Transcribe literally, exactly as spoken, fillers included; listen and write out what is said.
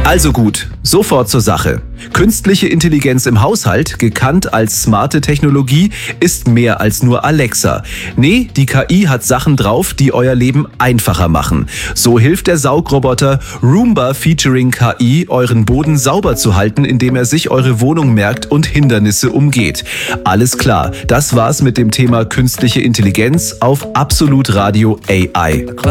Also gut, sofort zur Sache. Künstliche Intelligenz im Haushalt, gekannt als smarte Technologie, ist mehr als nur Alexa. Nee, die K I hat Sachen drauf, die euer Leben einfacher machen. So hilft der Saugroboter Roomba featuring K I, euren Boden sauber zu halten, indem er sich eure Wohnung merkt und Hindernisse umgeht. Alles klar, das war's mit dem Thema künstliche Intelligenz auf Absolut Radio A I.